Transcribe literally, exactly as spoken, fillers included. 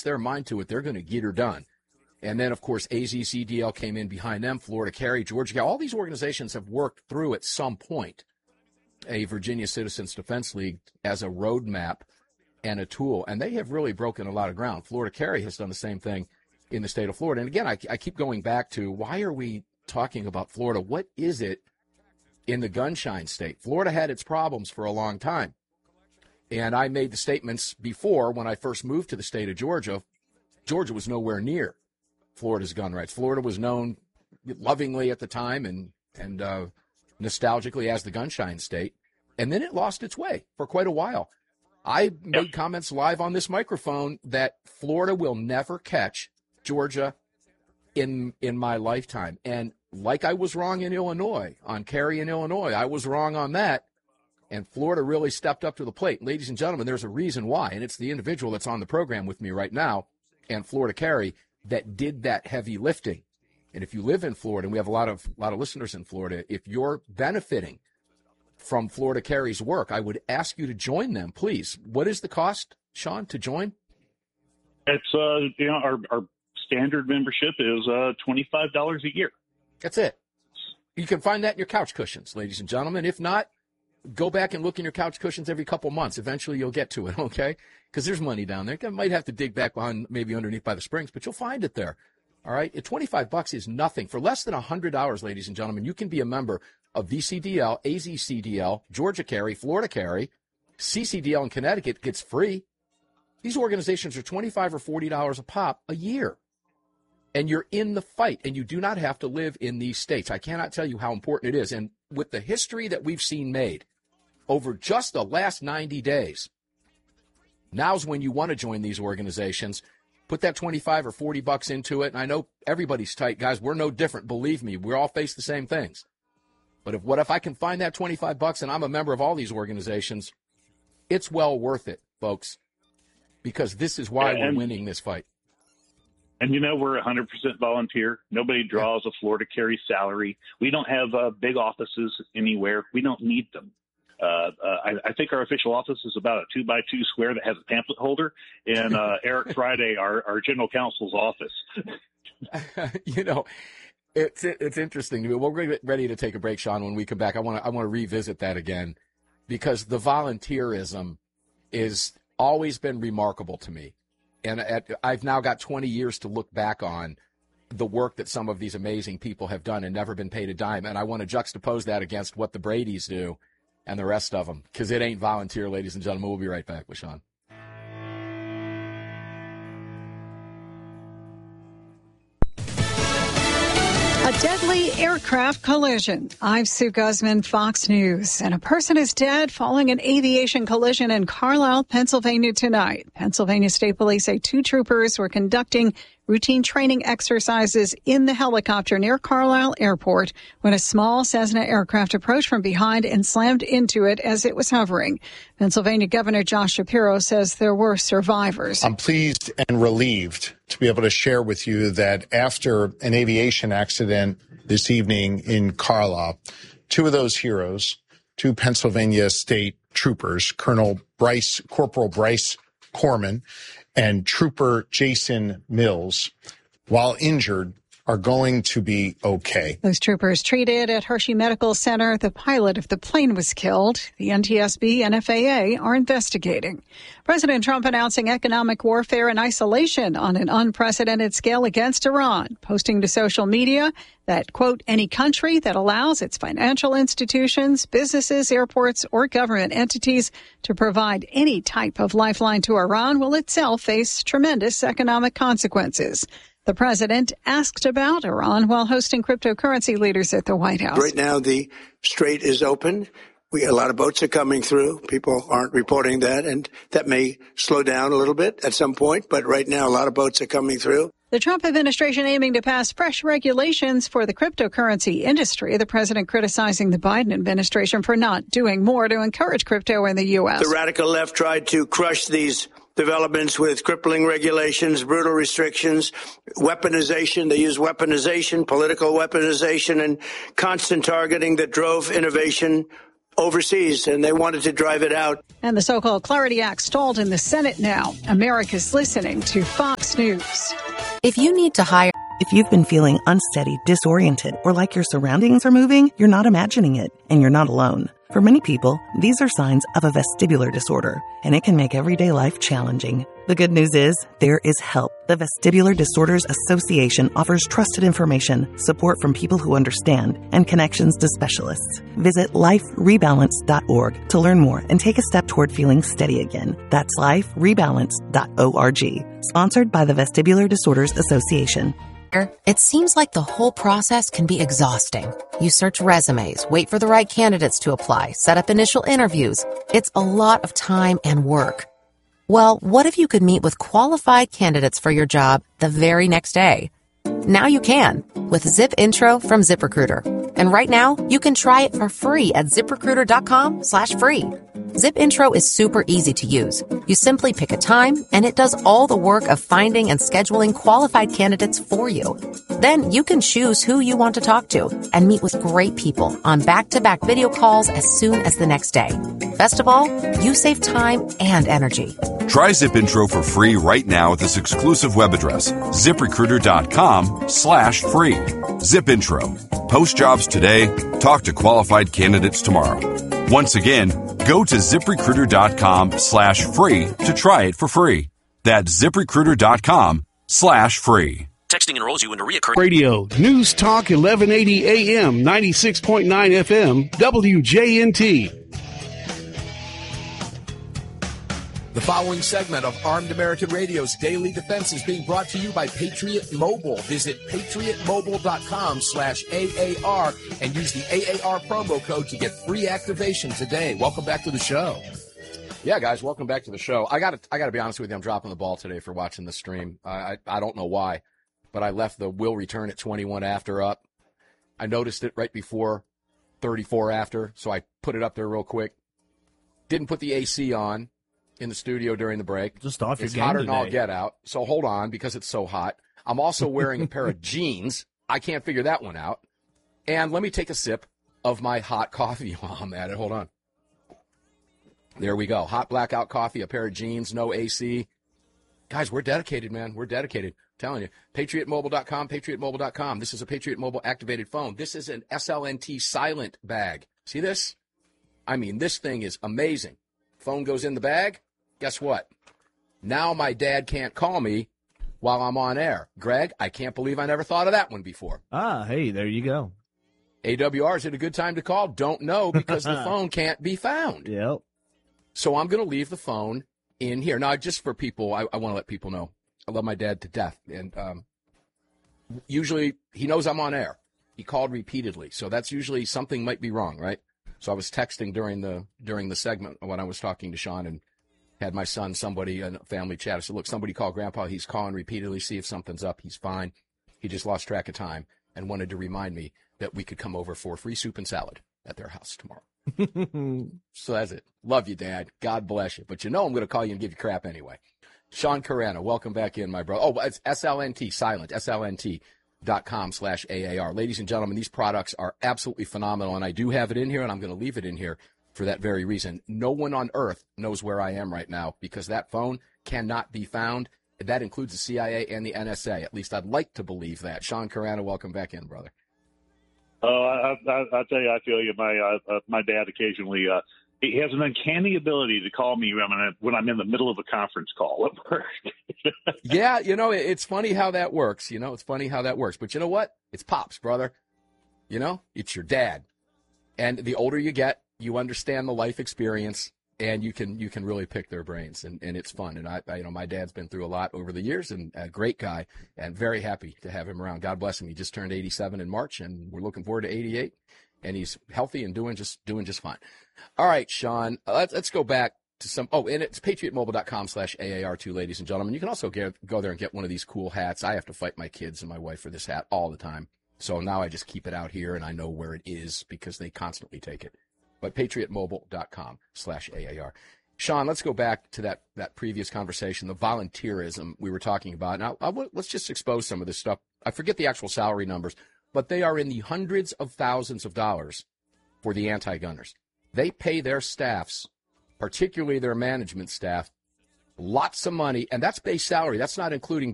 their mind to it, they're going to get her done. And then, of course, A Z C D L came in behind them, Florida Carry, Georgia. All these organizations have worked through at some point a Virginia Citizens Defense League as a roadmap and a tool, and they have really broken a lot of ground. Florida Carry has done the same thing in the state of Florida. And again, I, I keep going back to, why are we talking about Florida? What is it in the gunshine state? Florida had its problems for a long time. And I made the statements before when I first moved to the state of Georgia. Georgia was nowhere near Florida's gun rights. Florida was known lovingly at the time and, and uh, nostalgically as the gunshine state. And then it lost its way for quite a while. I made yep. comments live on this microphone that Florida will never catch Georgia in in my lifetime. And like I was wrong in Illinois, on carry in Illinois, I was wrong on that. And Florida really stepped up to the plate. Ladies and gentlemen, there's a reason why, and it's the individual that's on the program with me right now and Florida Carry that did that heavy lifting. And if you live in Florida, and we have a lot of a lot of listeners in Florida, if you're benefiting from Florida Carry's work, I would ask you to join them, please. What is the cost, Sean, to join? It's uh, you know, our our standard membership is uh twenty-five dollars a year. That's it. You can find that in your couch cushions, ladies and gentlemen. If not, go back and look in your couch cushions every couple months. Eventually, you'll get to it, okay? Because there's money down there. You might have to dig back behind, maybe underneath by the springs, but you'll find it there. All right? At twenty-five bucks is nothing. For less than one hundred dollars, ladies and gentlemen, you can be a member of V C D L, A Z C D L, Georgia Carry, Florida Carry, C C D L in Connecticut gets free. These organizations are twenty-five or forty dollars a pop a year. And you're in the fight, and you do not have to live in these states. I cannot tell you how important it is. And with the history that we've seen made over just the last ninety days, now's when you want to join these organizations. Put that twenty-five or forty bucks into it. And I know everybody's tight, guys. We're no different. Believe me, we all face the same things. But if what if I can find that twenty-five bucks and I'm a member of all these organizations, it's well worth it, folks, because this is why yeah, and, we're winning this fight. And, you know, we're one hundred percent volunteer. Nobody draws a Florida Carry salary. We don't have uh, big offices anywhere. We don't need them. Uh, uh, I, I think our official office is about a two by two square that has a pamphlet holder in uh, Eric Friday, our, our general counsel's office. You know, it's it's interesting to me. We're ready to take a break, Sean. When we come back, I want to I want to revisit that again, because the volunteerism is always been remarkable to me, and at, I've now got twenty years to look back on the work that some of these amazing people have done and never been paid a dime. And I want to juxtapose that against what the Bradys do and the rest of them, because it ain't volunteer, ladies and gentlemen. We'll be right back with Sean. A deadly aircraft collision. I'm Sue Guzman, Fox News. And a person is dead following an aviation collision in Carlisle, Pennsylvania tonight. Pennsylvania State Police say two troopers were conducting routine training exercises in the helicopter near Carlisle Airport when a small Cessna aircraft approached from behind and slammed into it as it was hovering. Pennsylvania Governor Josh Shapiro says there were survivors. I'm pleased and relieved to be able to share with you that after an aviation accident this evening in Carlisle, two of those heroes, two Pennsylvania State troopers, Colonel Bryce, Corporal Bryce Corman and Trooper Jason Mills, while injured, are going to be okay. Those troopers treated at Hershey Medical Center. The pilot of the plane was killed. The N T S B and F A A are investigating. President Trump announcing economic warfare and isolation on an unprecedented scale against Iran, posting to social media that, quote, any country that allows its financial institutions, businesses, airports, or government entities to provide any type of lifeline to Iran will itself face tremendous economic consequences. The president asked about Iran while hosting cryptocurrency leaders at the White House. Right now, the strait is open. We, a lot of boats are coming through. People aren't reporting that, and that may slow down a little bit at some point. But right now, a lot of boats are coming through. The Trump administration aiming to pass fresh regulations for the cryptocurrency industry. The president criticizing the Biden administration for not doing more to encourage crypto in the U S. The radical left tried to crush these developments with crippling regulations, brutal restrictions, weaponization. They use weaponization, political weaponization, and constant targeting that drove innovation overseas, and they wanted to drive it out. And the so-called Clarity Act stalled in the Senate now. America's listening to Fox News. If you need to hire... If you've been feeling unsteady, disoriented, or like your surroundings are moving, you're not imagining it, and you're not alone. For many people, these are signs of a vestibular disorder, and it can make everyday life challenging. The good news is, there is help. The Vestibular Disorders Association offers trusted information, support from people who understand, and connections to specialists. Visit life rebalance dot org to learn more and take a step toward feeling steady again. That's life rebalance dot org. Sponsored by the Vestibular Disorders Association. It seems like the whole process can be exhausting. You search resumes, wait for the right candidates to apply, set up initial interviews. It's a lot of time and work. Well, what if you could meet with qualified candidates for your job the very next day? Now you can with Zip Intro from ZipRecruiter. And right now, you can try it for free at ZipRecruiter.com slash free. Zip Intro is super easy to use. You simply pick a time, and it does all the work of finding and scheduling qualified candidates for you. Then you can choose who you want to talk to and meet with great people on back-to-back video calls as soon as the next day. Best of all, you save time and energy. Try Zip Intro for free right now at this exclusive web address, ZipRecruiter.com slash free. Zip Intro. Post jobs today. Talk to qualified candidates tomorrow. Once again, go to ZipRecruiter.com slash free to try it for free. That's ZipRecruiter.com slash free. Texting enrolls you into reoccurring radio. News Talk eleven eighty A M, ninety-six point nine F M, W J N T. The following segment of Armed American Radio's Daily Defense is being brought to you by Patriot Mobile. Visit patriotmobile.com slash AAR and use the A A R promo code to get free activation today. Welcome back to the show. Yeah, guys, welcome back to the show. I got I got to be honest with you, I'm dropping the ball today for watching the stream. I, I I don't know why, but I left the will return at twenty-one after up. I noticed it right before thirty-four after, so I put it up there real quick. Didn't put the A C on in the studio during the break. Just off your it's game hotter today. than I'll get out. So hold on, because it's so hot. I'm also wearing a pair of jeans. I can't figure that one out. And let me take a sip of my hot coffee while I'm at it. Hold on. There we go. Hot blackout coffee, a pair of jeans, no A C. Guys, we're dedicated, man. We're dedicated. I'm telling you. Patriot Mobile dot com, Patriot Mobile dot com. This is a Patriot Mobile activated phone. This is an S L N T silent bag. See this? I mean, this thing is amazing. Phone goes in the bag. Guess what? Now my dad can't call me while I'm on air. Greg, I can't believe I never thought of that one before. Ah, hey, there you go. A W R, is it a good time to call? Don't know, because the phone can't be found. Yep. So I'm going to leave the phone in here. Now, just for people, I, I want to let people know, I love my dad to death. And um, usually he knows I'm on air. He called repeatedly. So that's usually something might be wrong, right? So I was texting during the during the segment when I was talking to Sean and had my son, somebody, in a family chat. I said, look, somebody called Grandpa. He's calling repeatedly, see if something's up. He's fine. He just lost track of time and wanted to remind me that we could come over for free soup and salad at their house tomorrow. So that's it. Love you, Dad. God bless you. But you know I'm going to call you and give you crap anyway. Sean Carano, welcome back in, my brother. Oh, it's S L N T, silent, S L N T dot com slash A A R. Ladies and gentlemen, these products are absolutely phenomenal, and I do have it in here, and I'm going to leave it in here for that very reason. No one on earth knows where I am right now because that phone cannot be found. That includes the C I A and the N S A. At least I'd like to believe that. Sean Carano, welcome back in, brother. Oh, I, I, I tell you, I feel you. My uh, uh, my dad occasionally uh, he has an uncanny ability to call me when I'm, when I'm in the middle of a conference call at work. Yeah, you know, it's funny how that works. You know, it's funny how that works. But you know what? It's Pops, brother. You know, it's your dad. And the older you get, you understand the life experience, and you can you can really pick their brains, and, and it's fun. And I, I, you know, my dad's been through a lot over the years, and a great guy, and very happy to have him around. God bless him. He just turned eighty-seven in March, and we're looking forward to eighty-eight. And he's healthy and doing just doing just fine. All right, Sean, let's let's go back to some. Oh, and it's patriotmobile.com slash AAR two, ladies and gentlemen. You can also get, go there and get one of these cool hats. I have to fight my kids and my wife for this hat all the time. So now I just keep it out here, and I know where it is because they constantly take it. But patriotmobile.com slash AAR. Sean, let's go back to that, that previous conversation, the volunteerism we were talking about. Now, I, let's just expose some of this stuff. I forget the actual salary numbers, but they are in the hundreds of thousands of dollars for the anti-gunners. they pay their staffs, particularly their management staff, lots of money, and that's base salary. That's not including